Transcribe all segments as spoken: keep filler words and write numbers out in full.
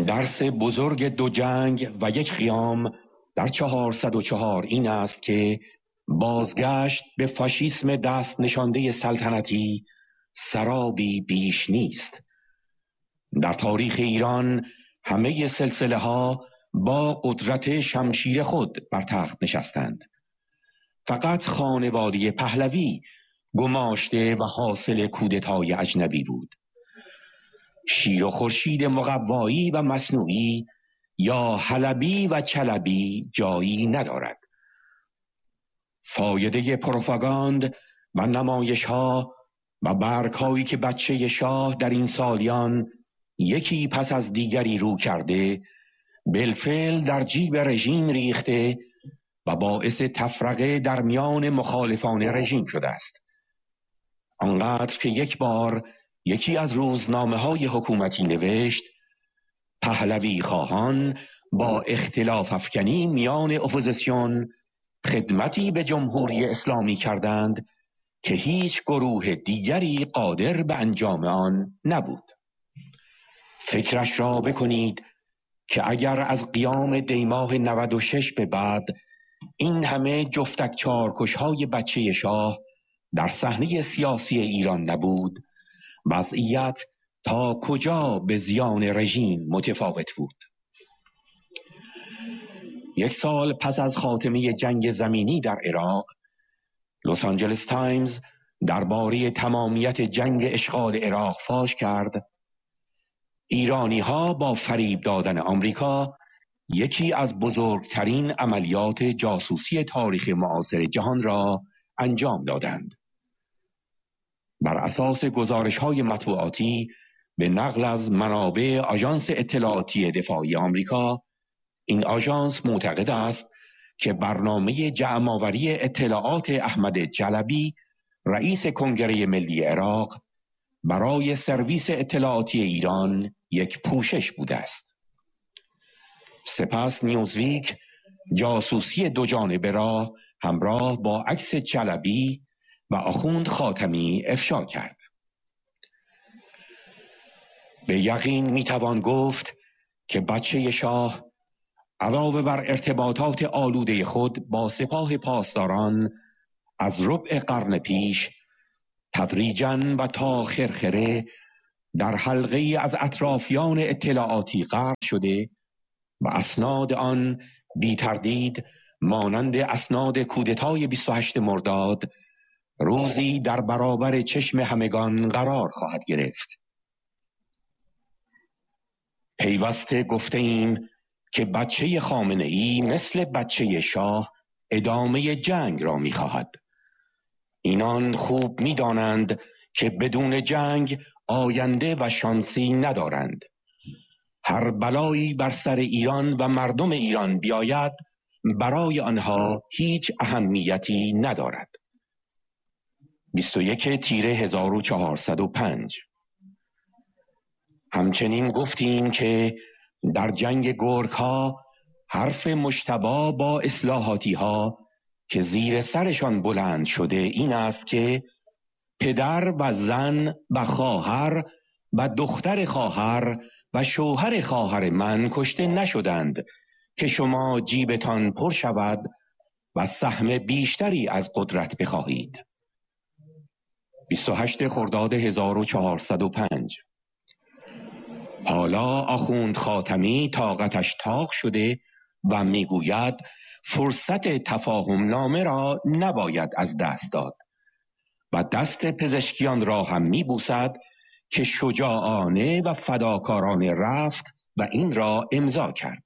درس بزرگ دو جنگ و یک قیام در چهارصد و چهار این است که بازگشت به فاشیسم دست نشانده سلطنتی سرابی بیش نیست. در تاریخ ایران همه سلسله ها با قدرت شمشیر خود بر تخت نشستند. فقط خانواده پهلوی گماشته و حاصل کودتای اجنبی بود. شیر و خورشید مقوایی و مصنوعی یا حلبی و چلبی جایی ندارد. فایده پروپاگاند و نمایش ها و برگ‌هایی که بچه شاه در این سالیان یکی پس از دیگری رو کرده بالفعل در جیب رژیم ریخته و باعث تفرقه در میان مخالفان رژیم شده است. آنقدر که یک بار یکی از روزنامه های حکومتی نوشت پهلوی خواهان با اختلاف افکنی میان اپوزیسیون خدمتی به جمهوری اسلامی کردند که هیچ گروه دیگری قادر به انجام آن نبود. فکرش را بکنید که اگر از قیام دیماه نود و شش به بعد این همه جفتک چارکش های بچه شاه در صحنه سیاسی ایران نبود، وضعیت تا کجا به زیان رژیم متفاوت بود. یک سال پس از خاتمه جنگ زمینی در عراق، لس آنجلس تایمز درباره تمامیت جنگ اشغال عراق فاش کرد ایرانی ها با فریب دادن آمریکا یکی از بزرگترین عملیات جاسوسی تاریخ معاصر جهان را انجام دادند. بر اساس گزارش های مطبوعاتی به نقل از منابع آژانس اطلاعاتی دفاعی آمریکا، این آژانس معتقد است که برنامه جمع‌آوری اطلاعات احمد چلبی رئیس کنگره ملی عراق برای سرویس اطلاعاتی ایران یک پوشش بوده است. سپس نیوزویک جاسوسی دو جانبه را همراه با عکس چلبی و آخوند خاتمی افشا کرد. به یقین میتوان گفت که بچه شاه علاوه بر ارتباطات آلوده خود با سپاه پاسداران از ربع قرن پیش تدریجاً و تا خرخره در حلقه از اطرافیان اطلاعاتی غرق شده و اسناد آن بی تردید مانند اسناد کودتای بیست و هشتم مرداد روزی در برابر چشم همگان قرار خواهد گرفت. پیوسته گفته ایم که بچه خامنه‌ای مثل بچه شاه ادامه جنگ را می خواهد. اینان خوب می دانند که بدون جنگ آینده و شانسی ندارند. هر بلایی بر سر ایران و مردم ایران بیاید برای آنها هیچ اهمیتی ندارد. بیست و یک تیر هزار و چهارصد و پنج. همچنین گفتیم که در جنگ گرگ ها حرف مجتبی با اصلاحاتی ها که زیر سرشان بلند شده این است که پدر و زن و خواهر و دختر خواهر و شوهر خواهر من کشته نشدند که شما جیبتان پر شود و سهم بیشتری از قدرت بخواهید. بیست و هشتم خرداد هزار و چهارصد و پنج. حالا آخوند خاتمی طاقتش تاق شده و میگوید فرصت تفاهم نامه را نباید از دست داد و دست پزشکیان را هم میبوسد که شجاعانه و فداکارانه رفت و این را امضا کرد.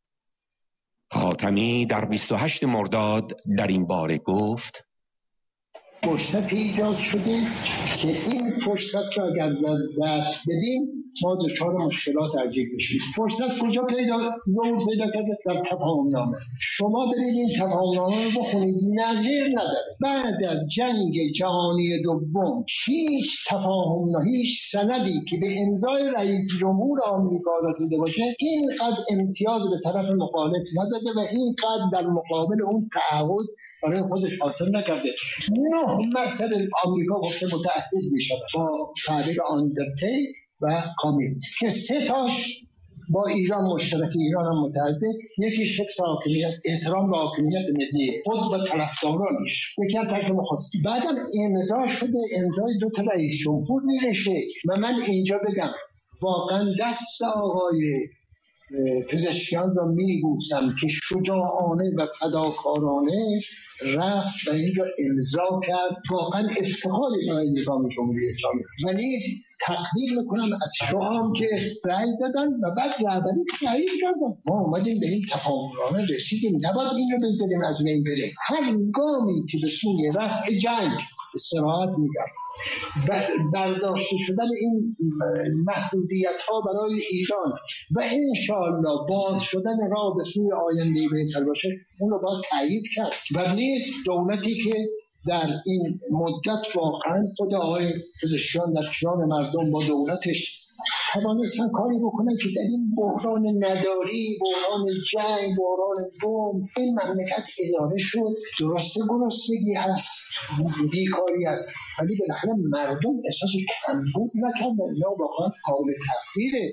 خاتمی در بیست و هشتم مرداد در این باره گفت فرصت ایجاد شده که این فرصت را اگر دست بدیم ما دچار مشکلات عجیب بشیم. فرصت کجا پیدا ظهور پیدا کرده؟ در تفاهم نامه. شما برید این تفاهم نامه رو بخونید، نظیر نداره. بعد از جنگ جهانی دوم هیچ تفاهم نه هیچ سندی که به امضای رئیس جمهور آمریکا رسیده باشه اینقدر امتیاز به طرف مخالف نداده و اینقدر در مقابل اون تعهد برای خودش حاصل نکرده. نه مرتبه آمریکا گفته متعهد میشه با تعبیر آندرتیک و کامیت که سه تاش با ایران مشترک، ایران هم متحده. یکیش حفظ حاکمیت، احترام به حاکمیت ملی خود و طرفدارانش، یکی هم ترک مخواست. بعدم امضا شده، امضای دو تا رئیس جمهور نوشته. و من اینجا بگم واقعا دست آقای پزشکیان را میبوسم که شجاعانه و فداکارانه رفت و اینجا امضا کرد. واقعا افتخار برای نظام جمهوری اسلامی. و نیز تقدیر میکنم از شما که رأی دادن و بعد رهبری تایید کردن. ما اومدیم به این تفاهمنامه رسیدیم، نباید این رو بذاریم از بین بره. هر گامی که به سوی رفع جنگ، استراحت میگم، برداشته شدن این محدودیت ها برای ایران و انشاءالله باز شدن راه به سوی آینده بهتر باشه، اون رو باید تایید کرد. و نیز دولتی که در این مدت واقعا خود آقای پزشکیان در کنار مردم با دولتش توانستن کاری بکنن که در این بحران نداری، بحران جنگ، بحران بوم این مملکت اداره شد. درسته گرسنگی هست، بیکاری هست، ولی بالاخره مردم احساس کمبود نکردن. یا واقعا قابل تقدیره.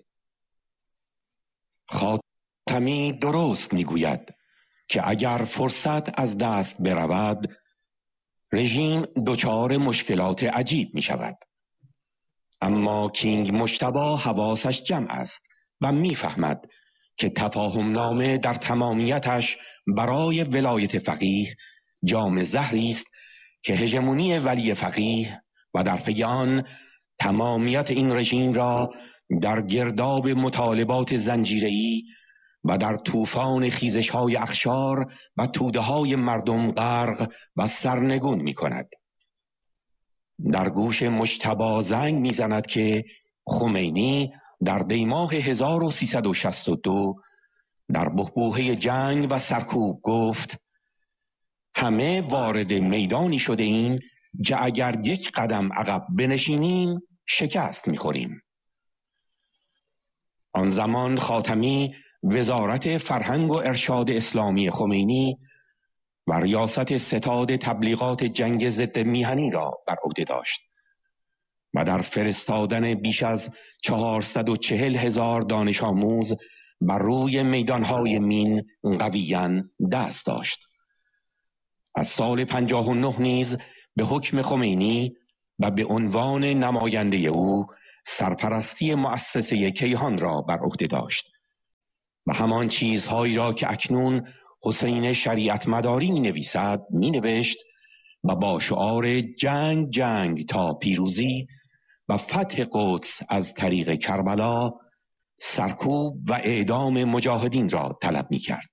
خاتمی درست میگوید که اگر فرصت از دست برود رژیم دچار مشکلات عجیب می شود. اما کینگ مجتبی حواسش جمع است و میفهمد که تفاهم نامه در تمامیتش برای ولایت فقیه جام زهری است که هژمونی ولی فقیه و در پی آن تمامیت این رژیم را در گرداب مطالبات زنجیره‌ای و در طوفان خیزش‌های اخشار و توده‌های مردم غرق و سرنگون می‌کند. در گوش مجتبی زنگ می‌زند که خمینی در دیماه هزار و سیصد و شصت و دو در بحبوحه جنگ و سرکوب گفت: همه وارد میدانی شده ایم که اگر یک قدم عقب بنشینیم شکست می‌خوریم. آن زمان خاتمی وزارت فرهنگ و ارشاد اسلامی خمینی و ریاست ستاد تبلیغات جنگ ضد میهنی را بر عهده داشت و در فرستادن بیش از چهارصد و چهل هزار دانش آموز بر روی میدانهای مین قویاً دست داشت. از سال پنجاه و نه نیز به حکم خمینی و به عنوان نماینده او سرپرستی مؤسسه کیهان را بر عهده داشت و همان چیزهایی را که اکنون حسین شریعت مداری می نویسد می نوشت و با شعار جنگ جنگ تا پیروزی و فتح قدس از طریق کربلا سرکوب و اعدام مجاهدین را طلب می کرد.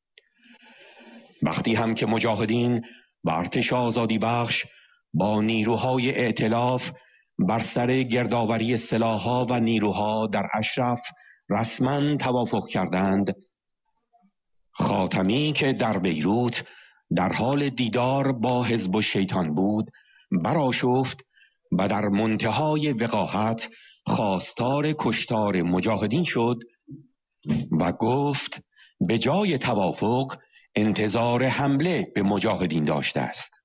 وقتی هم که مجاهدین و ارتش آزادی بخش با نیروهای ائتلاف بر سر گردآوری سلاح‌ها و نیروها در اشرف رسما توافق کردند، خاتمی که در بیروت در حال دیدار با حزب الشیطان بود برآشفت و در منتهای وقاحت خواستار کشتار مجاهدین شد و گفت به جای توافق انتظار حمله به مجاهدین داشته است.